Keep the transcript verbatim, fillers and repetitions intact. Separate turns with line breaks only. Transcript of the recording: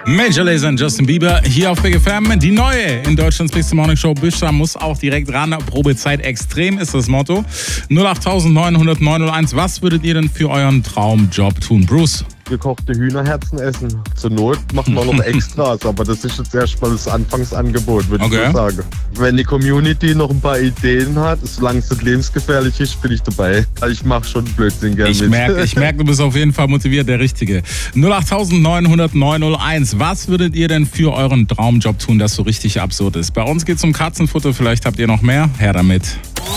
Major Lazer und Justin Bieber hier auf Big F M. Die neue in Deutschlands Big Morning Show. Büchner muss auch direkt ran. Probezeit extrem ist das Motto. null acht neun null null neun null eins. Was würdet ihr denn für euren Traumjob tun? Bruce?
Gekochte Hühnerherzen essen. Zur Not machen wir noch Extras, aber das ist jetzt erstmal das Anfangsangebot, würde
okay.
ich so sagen. Wenn die Community noch ein paar Ideen hat, solange es nicht lebensgefährlich ist, bin ich dabei. Ich mache schon Blödsinn gerne
ich
mit.
Merk, ich merke, du bist auf jeden Fall motiviert, der Richtige. null acht neun null null neun null eins. Was würdet ihr denn für euren Traumjob tun, das so richtig absurd ist? Bei uns geht es um Katzenfutter, vielleicht habt ihr noch mehr. Her damit.